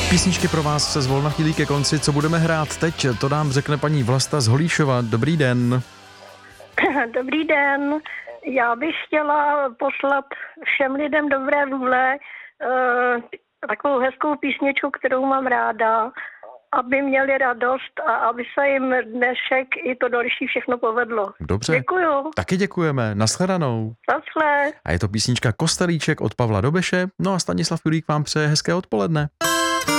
Písničky pro vás se zvolna chýlí ke konci. Co budeme hrát teď? To nám řekne paní Vlasta z Holíšova. Dobrý den. Dobrý den. Já bych chtěla poslat všem lidem dobré vůle takovou hezkou písničku, kterou mám ráda, aby měli radost a aby se jim dnešek i to další všechno povedlo. Dobře. Děkuju. Taky děkujeme. Nashledanou. Naschle. A je to písnička Kostelíček od Pavla Dobeše. No a Stanislav Julík vám přeje hezké odpoledne.